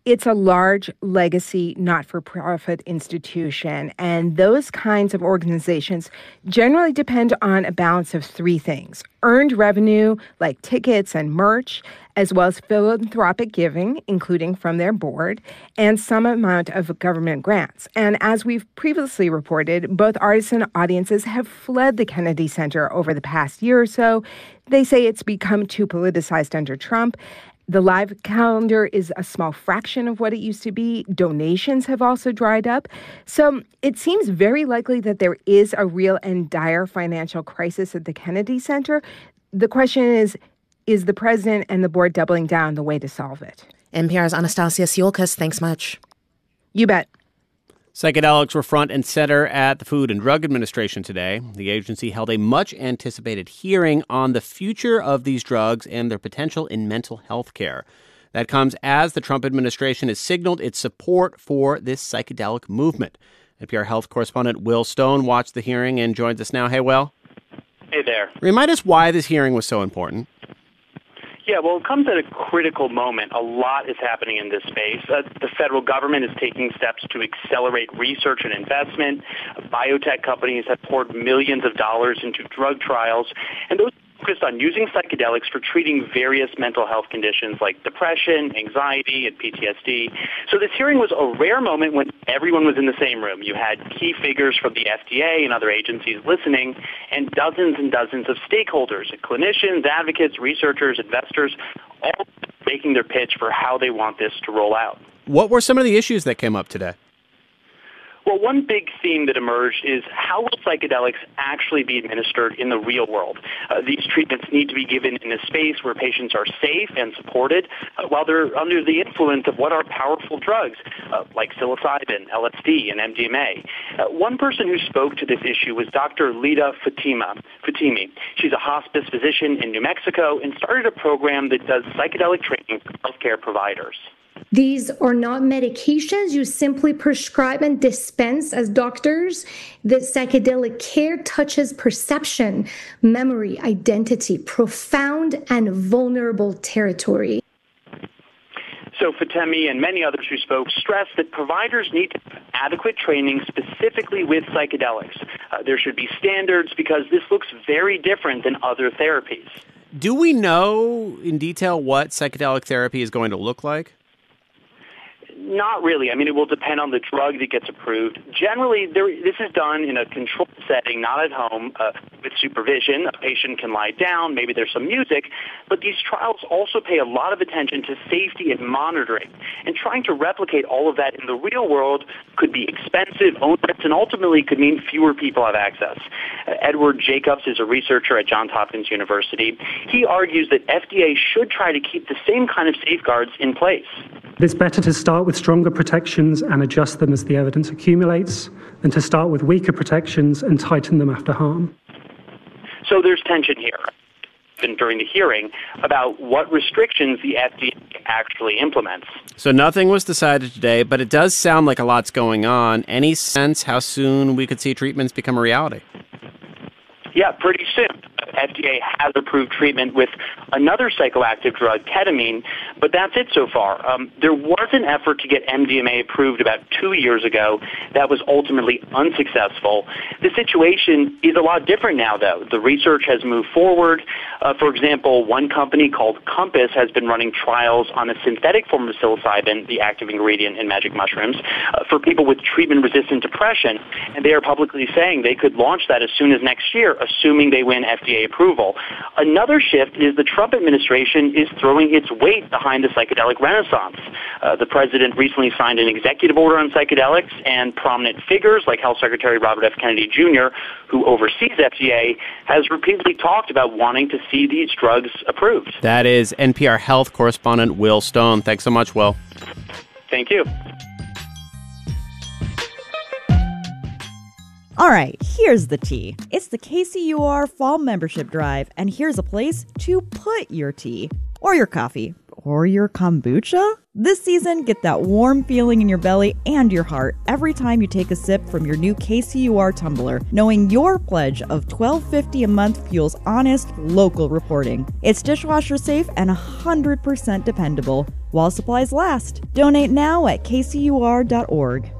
It's a large legacy, not-for-profit institution, and those kinds of organizations generally depend on a balance of three things: earned revenue, like tickets and merch, as well as philanthropic giving, including from their board, and some amount of government grants. And as we've previously reported, both artists and audiences have fled the Kennedy Center over the past year or so. They say it's become too politicized under Trump. The live calendar is a small fraction of what it used to be. Donations have also dried up. So it seems very likely that there is a real and dire financial crisis at the Kennedy Center. The question is, is the president and the board doubling down the way to solve it? N P R's Anastasia Siolkas, thanks much. You bet. Psychedelics were front and center at the Food and Drug Administration today. The agency held a much-anticipated hearing on the future of these drugs and their potential in mental health care. That comes as the Trump administration has signaled its support for this psychedelic movement. N P R Health correspondent Will Stone watched the hearing and joins us now. Hey, Will. Hey there. Remind us why this hearing was so important. Yeah, well, it comes at a critical moment. A lot is happening in this space. Uh, the federal government is taking steps to accelerate research and investment. Uh, biotech companies have poured millions of dollars into drug trials, and those focused on using psychedelics for treating various mental health conditions like depression, anxiety, and P T S D. So this hearing was a rare moment when everyone was in the same room. You had key figures from the F D A and other agencies listening, and dozens and dozens of stakeholders, clinicians, advocates, researchers, investors, all making their pitch for how they want this to roll out. What were some of the issues that came up today? Well, one big theme that emerged is how will psychedelics actually be administered in the real world? Uh, these treatments need to be given in a space where patients are safe and supported uh, while they're under the influence of what are powerful drugs uh, like psilocybin, L S D, and M D M A. Uh, one person who spoke to this issue was Doctor Lida Fatima, Fatimi. She's a hospice physician in New Mexico and started a program that does psychedelic training for healthcare providers. These are not medications you simply prescribe and dispense as doctors. The psychedelic care touches perception, memory, identity, profound and vulnerable territory. So Fatemi and many others who spoke stressed that providers need adequate training specifically with psychedelics. Uh, there should be standards because this looks very different than other therapies. Do we know in detail what psychedelic therapy is going to look like? Not really. I mean, it will depend on the drug that gets approved. Generally, there, this is done in a controlled setting, not at home, uh, with supervision. A patient can lie down, maybe there's some music, but these trials also pay a lot of attention to safety and monitoring. And trying to replicate all of that in the real world could be expensive, onerous, and ultimately could mean fewer people have access. Uh, Edward Jacobs is a researcher at Johns Hopkins University. He argues that F D A should try to keep the same kind of safeguards in place. It's better to start with stronger protections and adjust them as the evidence accumulates than to start with weaker protections and tighten them after harm. So there's tension here during the hearing about what restrictions the F D A actually implements. So nothing was decided today, but it does sound like a lot's going on. Any sense how soon we could see treatments become a reality? Yeah, pretty soon. F D A has approved treatment with another psychoactive drug, ketamine, but that's it so far. Um, there was an effort to get M D M A approved about two years ago. That was ultimately unsuccessful. The situation is a lot different now, though. The research has moved forward. Uh, for example, one company called Compass has been running trials on a synthetic form of psilocybin, the active ingredient in magic mushrooms, uh, for people with treatment-resistant depression, and they are publicly saying they could launch that as soon as next year, assuming they win F D A approval. Another shift is the Trump administration is throwing its weight behind the psychedelic renaissance. Uh, the president recently signed an executive order on psychedelics, and prominent figures like Health Secretary Robert F. Kennedy Junior, who oversees F D A, has repeatedly talked about wanting to see these drugs approved. That is N P R Health correspondent Will Stone. Thanks so much, Will. Thank you. All right, here's the tea. It's the K C U R Fall Membership Drive, and here's a place to put your tea. or your coffee, or your kombucha? This season, get that warm feeling in your belly and your heart every time you take a sip from your new K C U R tumbler, knowing your pledge of twelve fifty a month fuels honest, local reporting. It's dishwasher safe and one hundred percent dependable while supplies last. Donate now at K C U R dot org.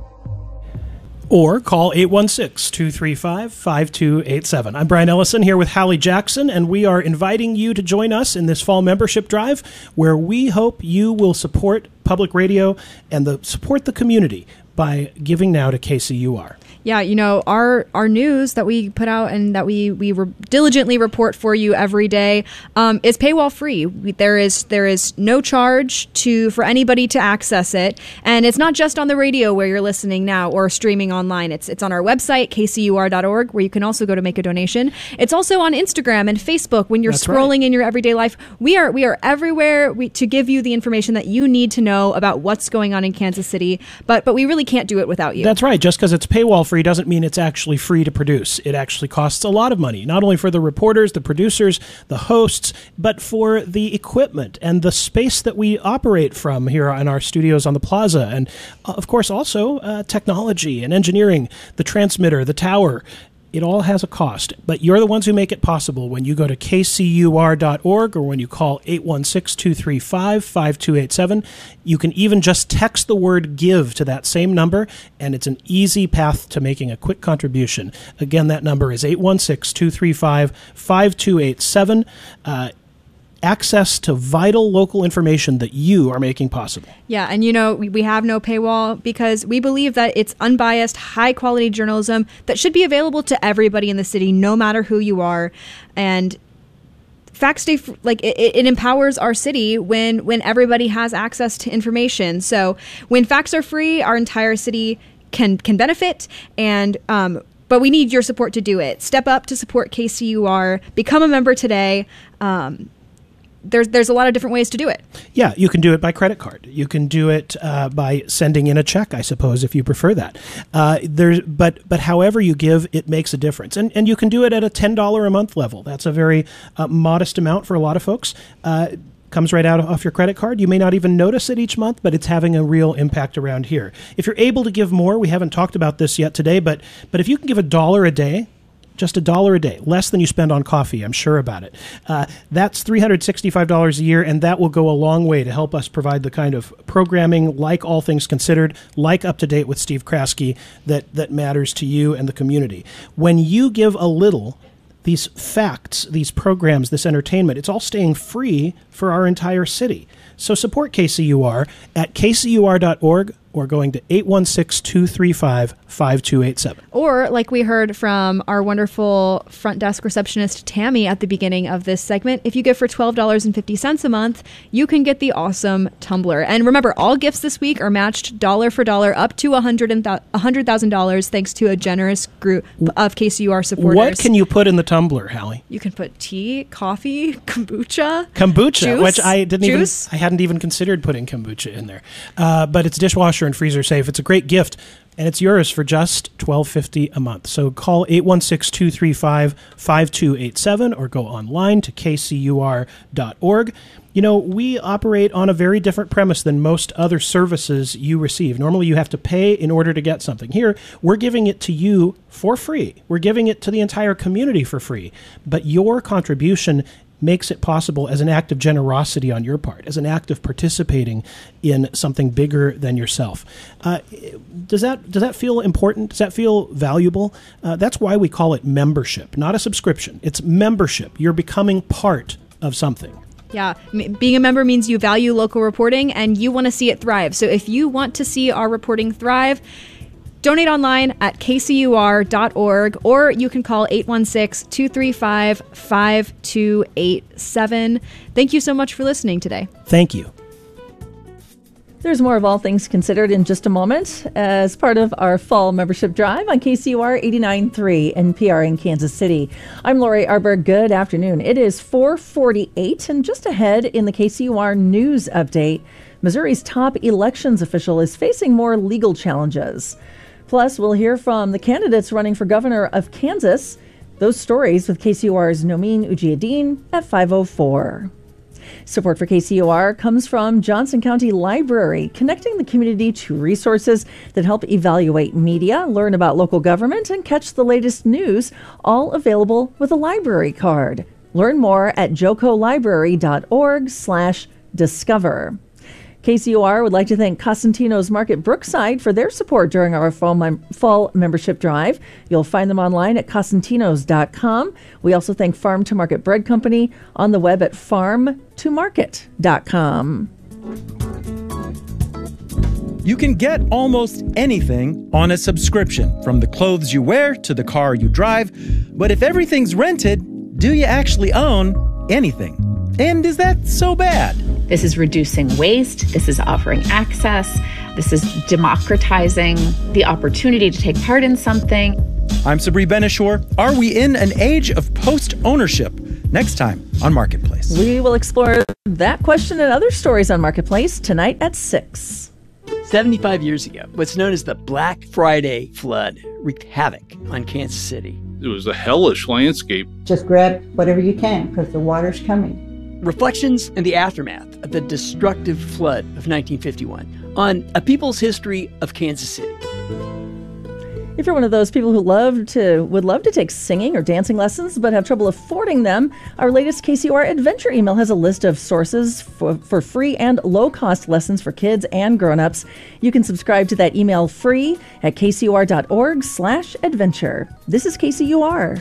Or call eight one six, two three five, five two eight seven. I'm Brian Ellison here with Hallie Jackson, and we are inviting you to join us in this fall membership drive where we hope you will support public radio and the, support the community by giving now to K C U R. Yeah, you know, our our news that we put out and that we we re- diligently report for you every day um, is paywall free. We, there is there is no charge to for anybody to access it, and it's not just on the radio where you're listening now or streaming online. It's it's on our website K C U R dot org, where you can also go to make a donation. It's also on Instagram and Facebook when you're That's scrolling right. in your everyday life. We are we are everywhere we, to give you the information that you need to know about what's going on in Kansas City. But but we really can't do it without you. That's right. Just because it's paywall free doesn't mean it's actually free to produce. It actually costs a lot of money, not only for the reporters, the producers, the hosts, but for the equipment and the space that we operate from here in our studios on the plaza. And uh, of course, also uh, technology and engineering, the transmitter, the tower. It all has a cost, but you're the ones who make it possible when you go to K C U R dot org or when you call eight one six, two three five, five two eight seven. You can even just text the word GIVE to that same number, and it's an easy path to making a quick contribution. Again, that number is eight one six, two three five, five two eight seven. Uh, access to vital local information that you are making possible. Yeah, and you know, we, we have no paywall because we believe that it's unbiased, high-quality journalism that should be available to everybody in the city, no matter who you are. And facts stay, like, it, it empowers our city when, when everybody has access to information. So when facts are free, our entire city can, can benefit, and um, but we need your support to do it. Step up to support K C U R. Become a member today. Um, There's there's a lot of different ways to do it. Yeah, you can do it by credit card. You can do it uh, by sending in a check, I suppose, if you prefer that. Uh, there's but but however you give, it makes a difference, and and you can do it at a ten dollars a month level. That's a very uh, modest amount for a lot of folks. Uh, comes right out off your credit card. You may not even notice it each month, but it's having a real impact around here. If you're able to give more, we haven't talked about this yet today, but but if you can give a dollar a day. Just a dollar a day, less than you spend on coffee, I'm sure about it. Uh, that's three hundred sixty-five dollars a year, and that will go a long way to help us provide the kind of programming, like All Things Considered, like Up to Date with Steve Kraske, that, that matters to you and the community. When you give a little, these facts, these programs, this entertainment, it's all staying free for our entire city. So support K C U R at K C U R dot org or going to eight one six, two three five, five two eight seven. Or, like we heard from our wonderful front desk receptionist Tammy at the beginning of this segment, if you give for twelve dollars and fifty cents a month, you can get the awesome tumbler. And remember, all gifts this week are matched dollar for dollar up to one hundred thousand dollars thanks to a generous group of K C U R supporters. What can you put in the tumbler, Hallie? You can put tea, coffee, kombucha. Kombucha, juice, which I didn't juice. even, I hadn't even considered putting kombucha in there. Uh, but it's dishwasher and freezer safe. It's a great gift, and it's yours for just twelve fifty a month. So call eight one six, two three five, five two eight seven or go online to K C U R dot org. You know, we operate on a very different premise than most other services you receive. Normally, you have to pay in order to get something. Here, we're giving it to you for free. We're giving it to the entire community for free. But your contribution makes it possible as an act of generosity on your part, as an act of participating in something bigger than yourself. Uh, does that does that feel important? Does that feel valuable? Uh, that's why we call it membership, not a subscription. It's membership. You're becoming part of something. Yeah, m- being a member means you value local reporting and you want to see it thrive. So if you want to see our reporting thrive, donate online at K C U R dot org, or you can call eight one six, two three five, five two eight seven. Thank you so much for listening today. Thank you. There's more of All Things Considered in just a moment as part of our fall membership drive on K C U R eighty-nine point three N P R in Kansas City. I'm Lori Arbor. Good afternoon. It is four forty-eight, and just ahead in the K C U R news update, Missouri's top elections official is facing more legal challenges. Plus, we'll hear from the candidates running for governor of Kansas. Those stories with K C U R's Nomin Ujiyediin at five oh four. Support for K C U R comes from Johnson County Library, connecting the community to resources that help evaluate media, learn about local government, and catch the latest news, all available with a library card. Learn more at jocolibrary.org slash discover. K C U R would like to thank Cosentino's Market Brookside for their support during our fall, mem- fall membership drive. You'll find them online at cosentinos dot com. We also thank Farm to Market Bread Company on the web at farm to market dot com. You can get almost anything on a subscription, from the clothes you wear to the car you drive. But if everything's rented, do you actually own anything? And is that so bad? This is reducing waste. This is offering access. This is democratizing the opportunity to take part in something. I'm Sabri Benishore. Are we in an age of post-ownership? Next time on Marketplace. We will explore that question and other stories on Marketplace tonight at six. seventy-five years ago, what's known as the Black Friday flood wreaked havoc on Kansas City. It was a hellish landscape. Just grab whatever you can because the water's coming. Reflections in the aftermath of the destructive flood of nineteen fifty-one on A People's History of Kansas City. If you're one of those people who love to would love to take singing or dancing lessons but have trouble affording them, our latest K C U R Adventure email has a list of sources for, for free and low-cost lessons for kids and grown-ups. You can subscribe to that email free at kcur.org slash adventure. This is K C U R.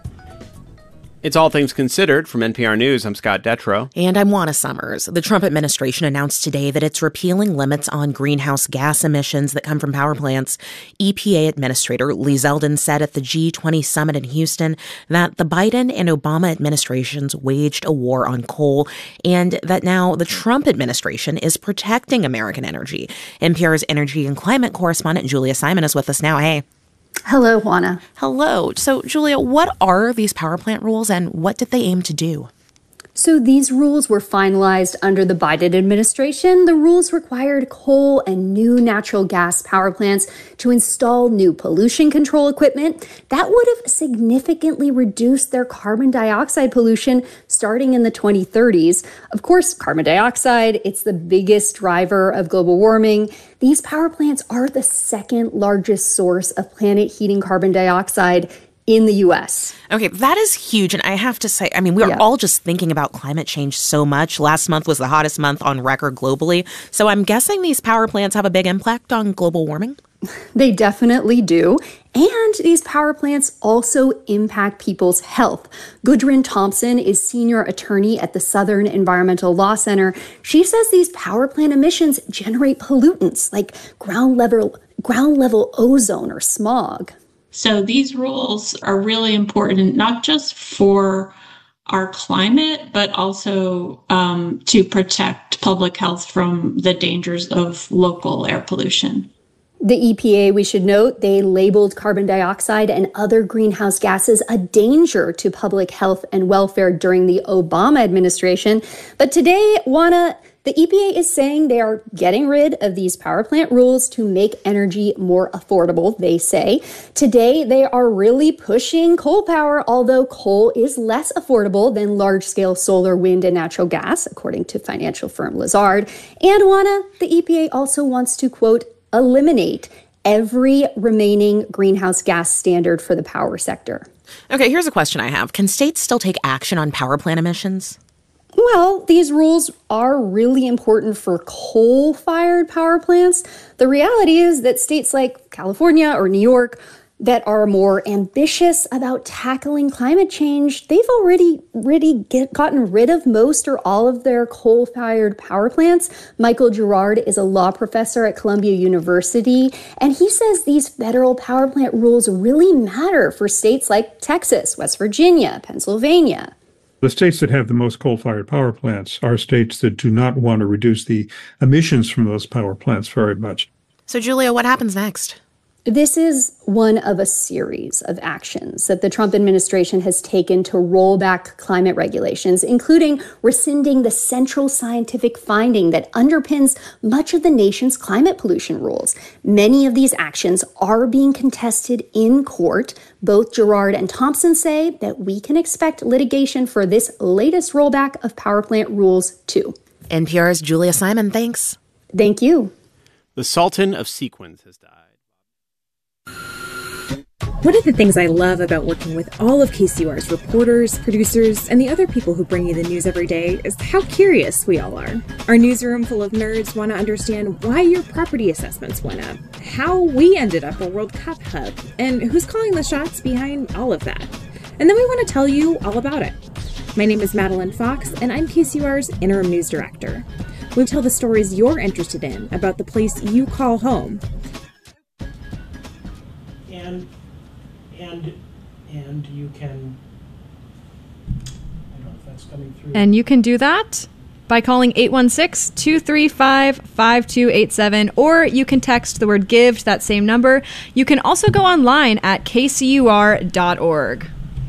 It's All Things Considered from N P R News. I'm Scott Detrow. And I'm Juana Summers. The Trump administration announced today that it's repealing limits on greenhouse gas emissions that come from power plants. E P A Administrator Lee Zeldin said at the G twenty summit in Houston that the Biden and Obama administrations waged a war on coal and that now the Trump administration is protecting American energy. N P R's energy and climate correspondent Julia Simon is with us now. Hey. Hello, Juana. Hello. So, Julia, what are these power plant rules and what did they aim to do? So these rules were finalized under the Biden administration. The rules required coal and new natural gas power plants to install new pollution control equipment that would have significantly reduced their carbon dioxide pollution starting in the twenty thirties. Of course, carbon dioxide, it's the biggest driver of global warming. These power plants are the second largest source of planet heating carbon dioxide in the U S. Okay, that is huge. And I have to say, I mean, we are yeah. all just thinking about climate change so much. Last month was the hottest month on record globally. So I'm guessing these power plants have a big impact on global warming? They definitely do. And these power plants also impact people's health. Gudrun Thompson is senior attorney at the Southern Environmental Law Center. She says these power plant emissions generate pollutants like ground level, ground level ozone or smog. So these rules are really important, not just for our climate, but also um, to protect public health from the dangers of local air pollution. The E P A, we should note, they labeled carbon dioxide and other greenhouse gases a danger to public health and welfare during the Obama administration. But today, Juana, the E P A is saying they are getting rid of these power plant rules to make energy more affordable, they say. Today, they are really pushing coal power, although coal is less affordable than large-scale solar, wind, and natural gas, according to financial firm Lazard. And Juana, the E P A also wants to, quote, eliminate every remaining greenhouse gas standard for the power sector. Okay, here's a question I have. Can states still take action on power plant emissions? Well, these rules are really important for coal-fired power plants. The reality is that states like California or New York that are more ambitious about tackling climate change, they've already really get, gotten rid of most or all of their coal-fired power plants. Michael Girard is a law professor at Columbia University, and he says these federal power plant rules really matter for states like Texas, West Virginia, Pennsylvania. The states that have the most coal-fired power plants are states that do not want to reduce the emissions from those power plants very much. So, Julia, what happens next? This is one of a series of actions that the Trump administration has taken to roll back climate regulations, including rescinding the central scientific finding that underpins much of the nation's climate pollution rules. Many of these actions are being contested in court. Both Girard and Thompson say that we can expect litigation for this latest rollback of power plant rules, too. N P R's Julia Simon, thanks. Thank you. The Sultan of Sequins has died. One of the things I love about working with all of K C U R's reporters, producers, and the other people who bring you the news every day is how curious we all are. Our newsroom full of nerds want to understand why your property assessments went up, how we ended up a World Cup hub, and who's calling the shots behind all of that. And then we want to tell you all about it. My name is Madeline Fox, and I'm K C U R's Interim News Director. We tell the stories you're interested in about the place you call home. And and and you can, I don't know if that's coming through. And you can do that by calling eight one six, two three five, five two eight seven, or you can text the word GIVE to that same number. You can also go online at k c u r dot org.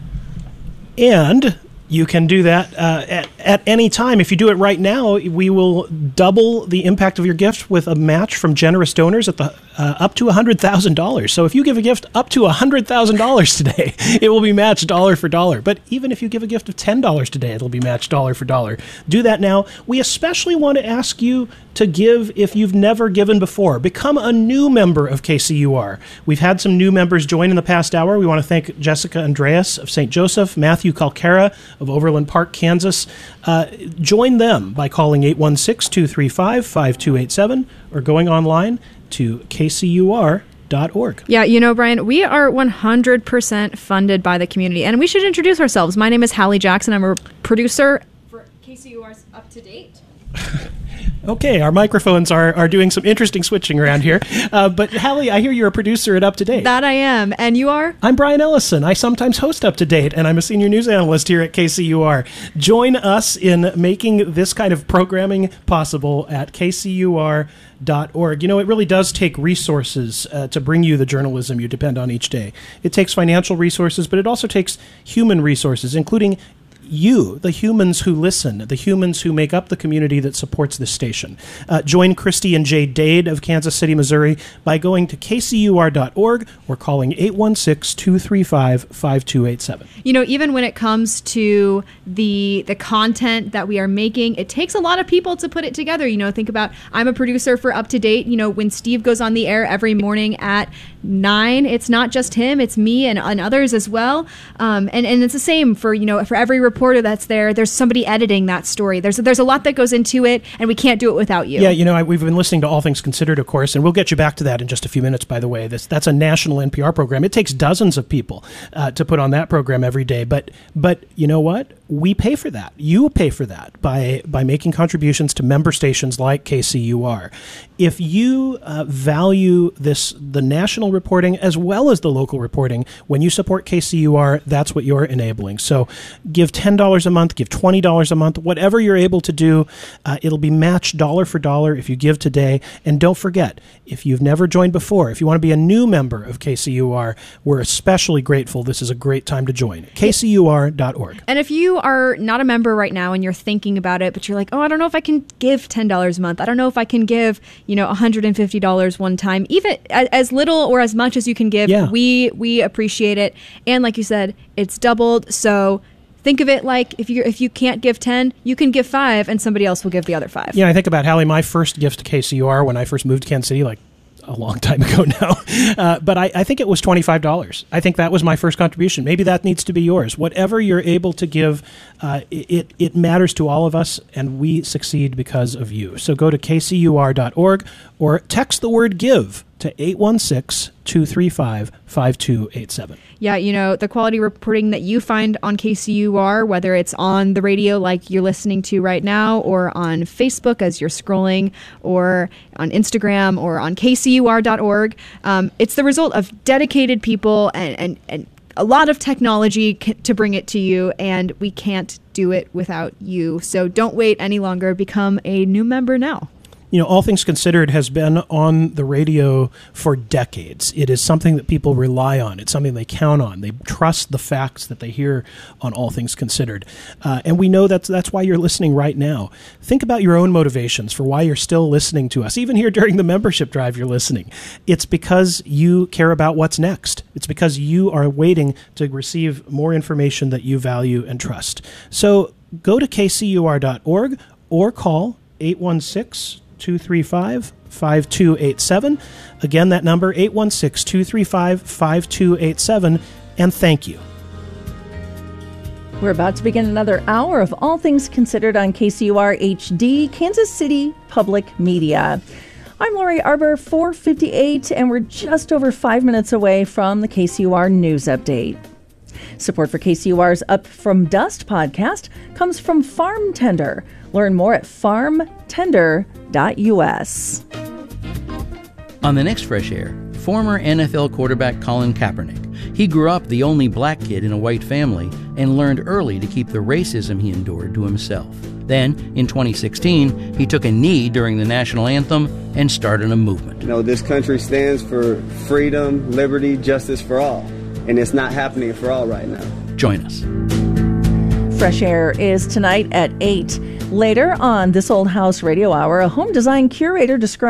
And you can do that uh, at, at any time. If you do it right now, we will double the impact of your gift with a match from generous donors at the uh, up to one hundred thousand dollars. So if you give a gift up to one hundred thousand dollars today, it will be matched dollar for dollar. But even if you give a gift of ten dollars today, it'll be matched dollar for dollar. Do that now. We especially want to ask you to give if you've never given before. Become a new member of K C U R. We've had some new members join in the past hour. We want to thank Jessica Andreas of Saint Joseph, Matthew Calcara of Overland Park, Kansas. Uh, join them by calling eight one six, two three five, five two eight seven or going online to k c u r dot org. Yeah, you know, Brian, we are one hundred percent funded by the community, and we should introduce ourselves. My name is Hallie Jackson. I'm a producer for K C U R's Up to Date. Okay, our microphones are, are doing some interesting switching around here. Uh, but Hallie, I hear you're a producer at Up to Date. That I am. And you are? I'm Brian Ellison. I sometimes host Up to Date, and I'm a senior news analyst here at K C U R. Join us in making this kind of programming possible at k c u r dot org. You know, it really does take resources uh, to bring you the journalism you depend on each day. It takes financial resources, but it also takes human resources, including you, the humans who listen, the humans who make up the community that supports this station. Uh, join Christy and Jay Dade of Kansas City, Missouri by going to k c u r dot org or calling eight one six, two three five, five two eight seven. You know, even when it comes to the the content that we are making, it takes a lot of people to put it together. You know, think about, I'm a producer for Up to Date. You know, when Steve goes on the air every morning at nine, it's not just him, it's me and, and others as well. Um, and, and it's the same for, you know, for every reporter that's there, there's somebody editing that story. There's there's a lot that goes into it, and we can't do it without you. Yeah, you know, I, we've been listening to All Things Considered, of course, and we'll get you back to that in just a few minutes, by the way. This, that's a national N P R program. It takes dozens of people uh, to put on that program every day. But, but you know what? We pay for that. You pay for that by, by making contributions to member stations like K C U R. If you uh, value this, the national reporting as well as the local reporting, when you support K C U R, that's what you're enabling. So give ten dollars a month, give twenty dollars a month, whatever you're able to do. Uh, it'll be matched dollar for dollar if you give today. And don't forget, if you've never joined before, if you want to be a new member of K C U R, we're especially grateful. This is a great time to join. k c u r dot org. And if you are not a member right now and you're thinking about it, but you're like, oh, I don't know if I can give ten dollars a month. I don't know if I can give, you know, one hundred fifty dollars one time. Even as little or as much as you can give, yeah. we we appreciate it. And like you said, it's doubled. So think of it like if you if you can't give ten, you can give five, and somebody else will give the other five. Yeah, I think about, Hallie, my first gift to K C U R when I first moved to Kansas City, like a long time ago now. Uh, but I, I think it was twenty-five dollars. I think that was my first contribution. Maybe that needs to be yours. Whatever you're able to give, uh, it, it matters to all of us, and we succeed because of you. So go to k c u r dot org or text the word GIVE to eight one six, two three five, five two eight seven. Yeah, you know, the quality reporting that you find on K C U R, whether it's on the radio like you're listening to right now, or on Facebook as you're scrolling, or on Instagram, or on k c u r dot org, um, it's the result of dedicated people and, and, and a lot of technology c- to bring it to you, and we can't do it without you. So don't wait any longer. Become a new member now. You know, All Things Considered has been on the radio for decades. It is something that people rely on. It's something they count on. They trust the facts that they hear on All Things Considered. Uh, and we know that's, that's why you're listening right now. Think about your own motivations for why you're still listening to us. Even here during the membership drive, you're listening. It's because you care about what's next. It's because you are waiting to receive more information that you value and trust. So go to K C U R dot org or call eight one six, two three five, five two eight seven. Again, that number, eight one six, two three five, five two eight seven. And thank you. We're about to begin another hour of All Things Considered on K C U R H D, Kansas City Public Media. I'm Lori Arbor, four fifty-eight, and we're just over five minutes away from the K C U R News Update. Support for K C U R's Up From Dust podcast comes from Farm Tender. Learn more at farm tender dot U S. On the next Fresh Air, former N F L quarterback Colin Kaepernick. He grew up the only black kid in a white family and learned early to keep the racism he endured to himself. Then, in twenty sixteen, he took a knee during the national anthem and started a movement. You know, this country stands for freedom, liberty, justice for all. And it's not happening for all right now. Join us. Fresh Air is tonight at eight. Later on This Old House Radio Hour, a home design curator describes